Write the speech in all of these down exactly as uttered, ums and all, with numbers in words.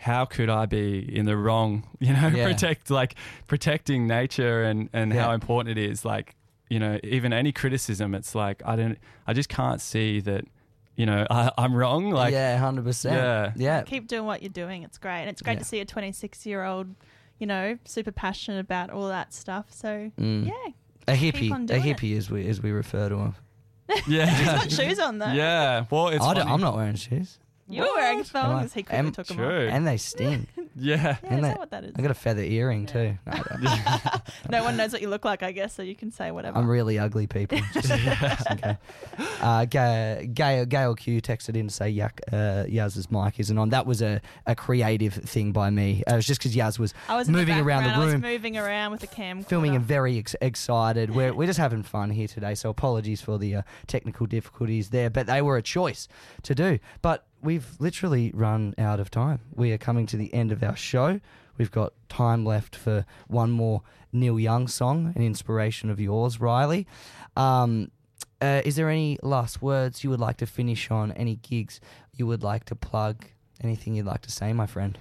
how could I be in the wrong, you know, Yeah. protect like protecting nature and, and Yeah. how important it is. Like, you know, even any criticism, it's like, I don't, I just can't see that, you know, I, I'm wrong. Like, yeah, one hundred percent. Yeah. Yeah. Keep doing what you're doing. It's great. And it's great Yeah. to see a twenty-six-year-old, you know, super passionate about all that stuff. So, Mm. yeah. A Keep hippie. on A doing it. hippie, as we, as we refer to him. yeah. He's got shoes on, though. Yeah. Well, it's I don't, funny. I'm not wearing shoes. You were wearing Am I? thongs. He quickly Am- took them True. off. And they sting. Yeah. Yeah, And is they- that what that is? I got a feather earring too. No, I don't. No one knows what you look like, I guess, so you can say whatever. I'm really ugly, people. Just, just okay. Uh, Gail, Gail, Gail Q texted in to say Yak, uh, Yaz's mic isn't on. That was a, a creative thing by me. Uh, it was just because Yaz was I was in moving the around the background, room, I was moving around with the camcorder. filming and very ex- excited. We're, we're just having fun here today, so apologies for the uh, technical difficulties there, but they were a choice to do. But we've literally run out of time. We are coming to the end of our show. We've got time left for one more Neil Young song, an inspiration of yours, Riley. Um, uh, is there any last words you would like to finish on? Any gigs you would like to plug? Anything you'd like to say, my friend?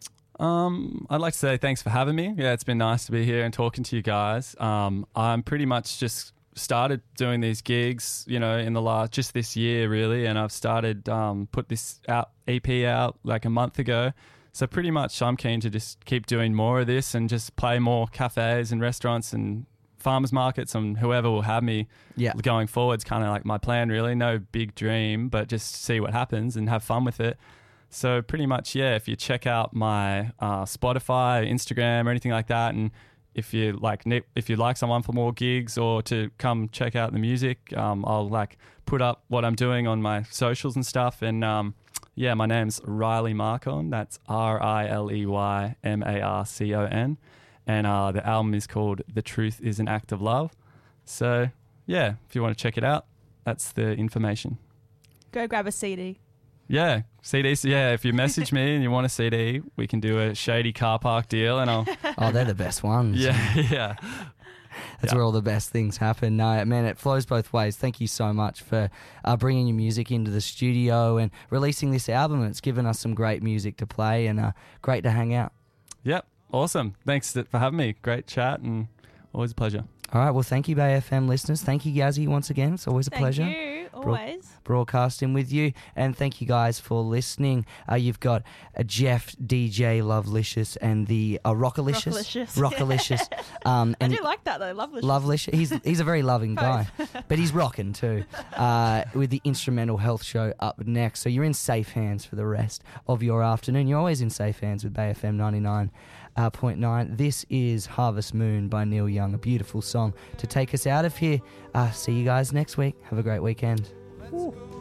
Um, I'd like to say thanks for having me. Yeah, it's been nice to be here and talking to you guys. Um, I'm pretty much just started doing these gigs, you know, in the last, just this year really, and I've started, um, put this out, E P out like a month ago. So pretty much I'm keen to just keep doing more of this and just play more cafes and restaurants and farmers markets and whoever will have me Yeah. going forward. It's kind of like my plan really. No big dream, but just see what happens and have fun with it. So pretty much, yeah, if you check out my uh, Spotify, Instagram or anything like that, and if you like ne- if you like someone for more gigs or to come check out the music, um, I'll like put up what I'm doing on my socials and stuff. And um, yeah, my name's Riley Marcon. That's R I L E Y M A R C O N. And uh, the album is called The Truth is an Act of Love. So yeah, if you want to check it out, that's the information. Go grab a C D. Yeah, C D. So yeah, if you message me and you want a C D, we can do a shady car park deal, and I'll. Oh, they're the best ones. Yeah, yeah. That's Yeah. where all the best things happen. No, man, it flows both ways. Thank you so much for uh, bringing your music into the studio and releasing this album. It's given us some great music to play and uh, great to hang out. Yep, awesome. Thanks for having me. Great chat and always a pleasure. All right, well, thank you, Bay F M listeners. Thank you, Yazzie, once again. It's always a Thank pleasure. you, always. Broadcasting with you, and thank you guys for listening. Uh, you've got uh, Jeff, D J Lovelicious, and the uh, Rockalicious, Rockalicious. Rockalicious. um, I and do like that, though. Lovelicious. Lovelicious. He's he's a very loving guy, but he's rocking too. Uh, with the Instrumental Health Show up next, so you're in safe hands for the rest of your afternoon. You're always in safe hands with Bay F M ninety-nine point nine. This is Harvest Moon by Neil Young, a beautiful song to take us out of here. Uh, see you guys next week. Have a great weekend. Ooh.